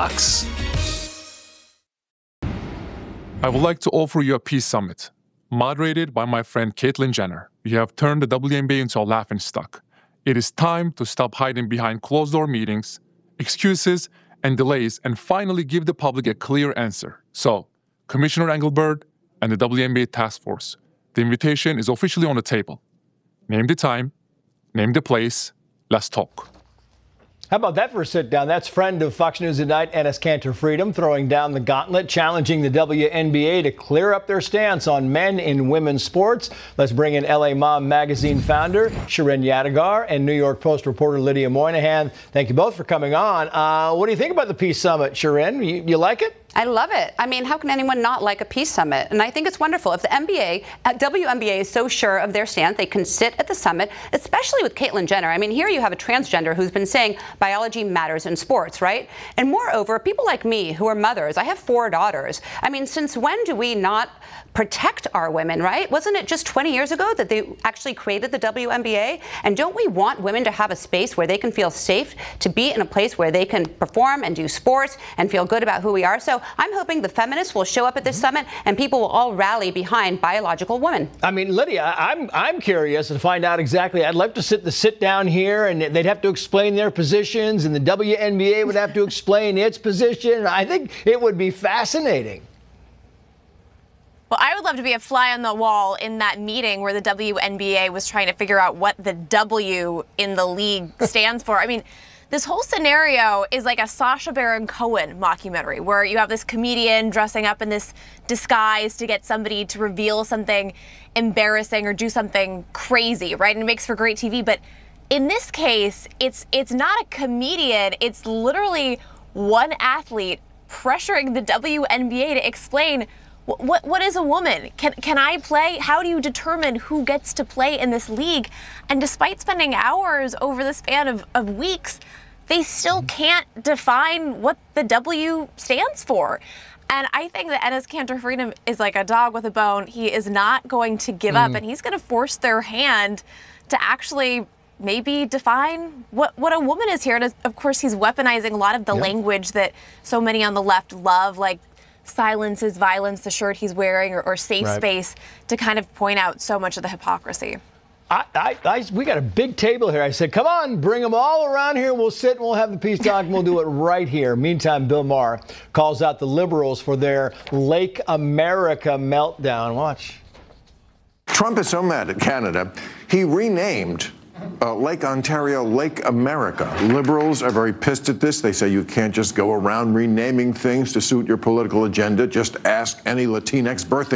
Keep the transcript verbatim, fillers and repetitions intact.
Fox. I would like to offer you a peace summit, moderated by my friend Caitlyn Jenner. You have turned the W N B A into a laughingstock. It is time to stop hiding behind closed-door meetings, excuses, and delays, and finally give the public a clear answer. So, Commissioner Engelbert and the W N B A Task Force, the invitation is officially on the table. Name the time, name the place, let's talk. How about that for a sit down? That's friend of Fox News at Night, Enes Kanter Freedom, throwing down the gauntlet, challenging the W N B A to clear up their stance on men in women's sports. Let's bring in L A Mom magazine founder Shirin Yadagar and New York Post reporter Lydia Moynihan. Thank you both for coming on. Uh, what do you think about the Peace Summit, Shirin? You, you like it? I love it. I mean, how can anyone not like a peace summit? And I think it's wonderful. If the N B A, uh, W N B A is so sure of their stance, they can sit at the summit, especially with Caitlyn Jenner. I mean, here you have a transgender who's been saying biology matters in sports, right? And moreover, people like me who are mothers, I have four daughters. I mean, since when do we not protect our women, right? Wasn't it just twenty years ago that they actually created the W N B A? And don't we want women to have a space where they can feel safe to be in a place where they can perform and do sports and feel good about who we are? So I'm hoping the feminists will show up at this summit and people will all rally behind biological women. I mean, Lydia, I'm I'm curious to find out exactly. I'd love to sit the sit down here, and they'd have to explain their positions, and the W N B A would have to explain its position. I think it would be fascinating. Well, I would love to be a fly on the wall in that meeting where the W N B A was trying to figure out what the W in the league stands for. I mean, this whole scenario is like a Sacha Baron Cohen mockumentary where you have this comedian dressing up in this disguise to get somebody to reveal something embarrassing or do something crazy, right? And it makes for great T V. But in this case, it's it's not a comedian. It's literally one athlete pressuring the W N B A to explain What what is a woman? Can can I play? How do you determine who gets to play in this league? And despite spending hours over the span of, of weeks, they still can't define what the W stands for. And I think that Enes Kanter Freedom is like a dog with a bone. He is not going to give mm. up, and he's going to force their hand to actually maybe define what, what a woman is here. And of course, he's weaponizing a lot of the yep. language that so many on the left love, like silence is violence, the shirt he's wearing, or, or safe right. space, to kind of point out so much of the hypocrisy. I, I, I, we got a big table here. I said, come on, bring them all around here. We'll sit and we'll have the peace talk, and we'll do it right here. Meantime, Bill Maher calls out the liberals for their Lake America meltdown. Watch. Trump is so mad at Canada, he renamed Uh, Lake Ontario, Lake America. Liberals are very pissed at this. They say you can't just go around renaming things to suit your political agenda. Just ask any Latinx birthday